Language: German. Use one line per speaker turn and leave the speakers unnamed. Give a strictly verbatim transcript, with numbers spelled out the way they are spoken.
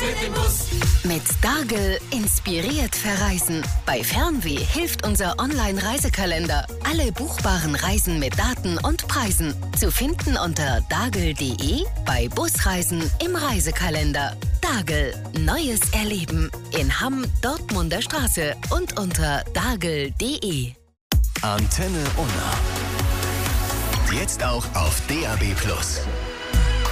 mit dem Bus.
Mit Dargel inspiriert verreisen. Bei Fernweh hilft unser Online-Reisekalender. Alle buchbaren Reisen mit Daten und Preisen. Zu finden unter dargel punkt de, bei Busreisen im Reisekalender. Dargel. Neues Erleben. In Hamm, Dortmunder Straße und unter dargel punkt de.
Antenne Unna. Jetzt auch auf D A B plus.